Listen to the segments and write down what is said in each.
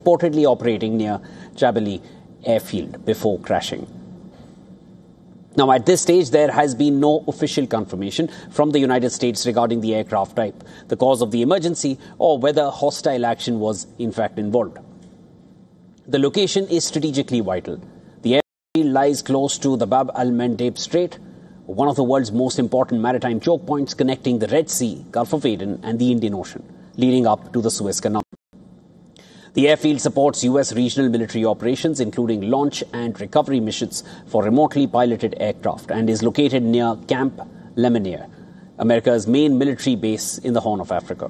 reportedly operating near Chabeli airfield before crashing. Now, at this stage, there has been no official confirmation from the United States regarding the aircraft type, the cause of the emergency, or whether hostile action was in fact involved. The location is strategically vital. The airfield lies close to the Bab al-Mandeb Strait, one of the world's most important maritime choke points connecting the Red Sea, Gulf of Aden, and the Indian Ocean, leading up to the Suez Canal. The airfield supports U.S. regional military operations, including launch and recovery missions for remotely piloted aircraft, and is located near Camp Lemonnier, America's main military base in the Horn of Africa.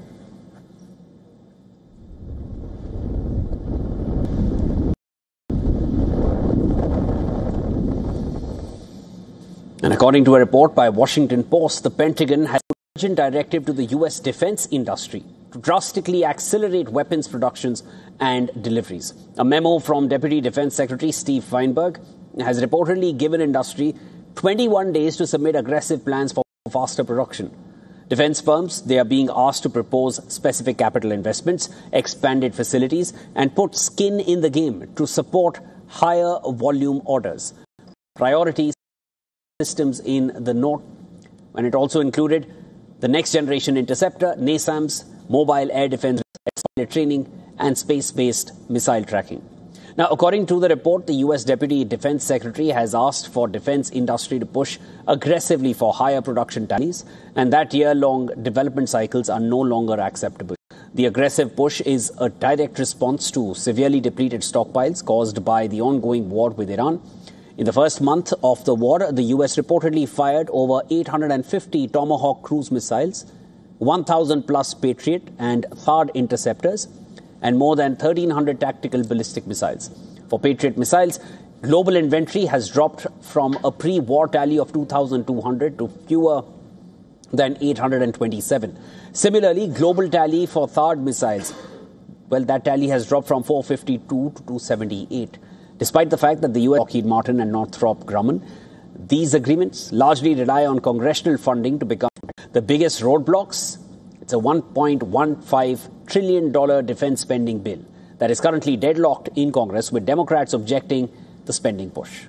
And according to a report by Washington Post, the Pentagon has an urgent directive to the U.S. defense industry to drastically accelerate weapons productions and deliveries. A memo from Deputy Defense Secretary Steve Weinberg has reportedly given industry 21 days to submit aggressive plans for faster production. Defense firms, they are being asked to propose specific capital investments, expanded facilities, and put skin in the game to support higher volume orders. Priorities systems in the note, and it also included the next generation interceptor, NASAMS, mobile air defense pilot training, and space-based missile tracking. Now, according to the report, the U.S. Deputy Defense Secretary has asked for defense industry to push aggressively for higher production tallies, and that year-long development cycles are no longer acceptable. The aggressive push is a direct response to severely depleted stockpiles caused by the ongoing war with Iran. In the first month of the war, the U.S. reportedly fired over 850 Tomahawk cruise missiles, 1,000 plus Patriot and THAAD interceptors, and more than 1,300 tactical ballistic missiles. For Patriot missiles, global inventory has dropped from a pre-war tally of 2,200 to fewer than 827. Similarly, global tally for THAAD missiles, well, that tally has dropped from 452 to 278. Despite the fact that the U.S. Lockheed Martin and Northrop Grumman, these agreements largely rely on congressional funding to become the biggest roadblocks. It's a $1.15 trillion defense spending bill that is currently deadlocked in Congress, with Democrats objecting the spending push.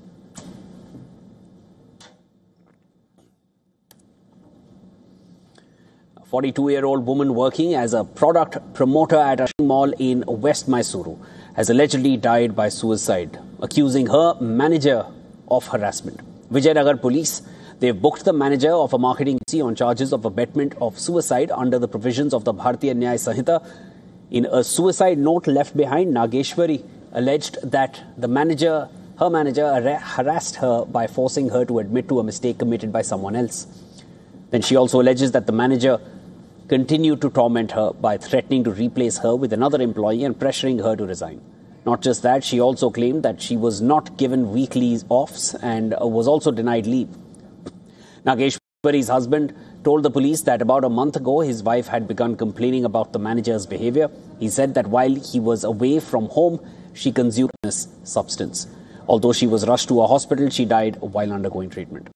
A 42-year-old woman working as a product promoter at a shopping mall in West Mysuru has allegedly died by suicide, accusing her manager of harassment. Vijayanagar police, they've booked the manager of a marketing agency on charges of abetment of suicide under the provisions of the Bharatiya Nyaya Sanhita. In a suicide note left behind, Nageshwari alleged that her manager harassed her by forcing her to admit to a mistake committed by someone else. Then she also alleges that the manager continued to torment her by threatening to replace her with another employee and pressuring her to resign. Not just that, she also claimed that she was not given weekly offs and was also denied leave. Nageshwari's husband told the police that about a month ago, his wife had begun complaining about the manager's behavior. He said that while he was away from home, she consumed this substance. Although she was rushed to a hospital, she died while undergoing treatment.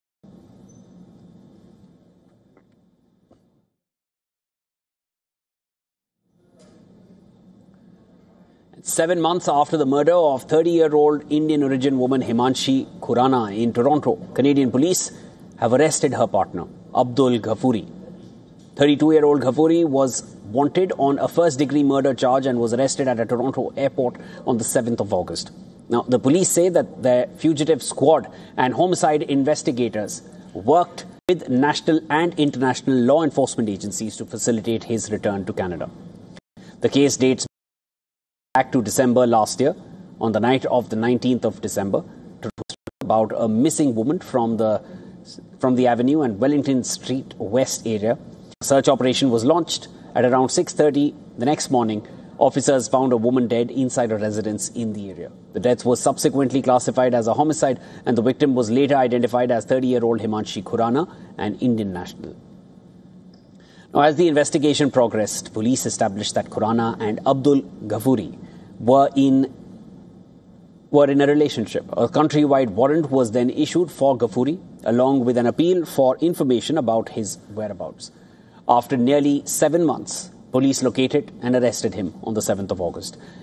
7 months after the murder of 30-year-old Indian origin woman Himanshi Khurana in Toronto, Canadian police have arrested her partner, Abdul Ghafoori. 32-year-old Ghafoori was wanted on a first-degree murder charge and was arrested at a Toronto airport on the 7th of August. Now, the police say that their fugitive squad and homicide investigators worked with national and international law enforcement agencies to facilitate his return to Canada. The case dates back to December last year. On the night of the 19th of December, about a missing woman from the Avenue and Wellington Street West area. A search operation was launched at around 6:30 the next morning. Officers found a woman dead inside a residence in the area. The death was subsequently classified as a homicide, and the victim was later identified as 30-year-old Himanshi Khurana, an Indian national. Now, as the investigation progressed, police established that Khurana and Abdul Ghafoori were in a relationship. A countrywide warrant was then issued for Ghafoori, along with an appeal for information about his whereabouts. After nearly 7 months, police located and arrested him on the 7th of August.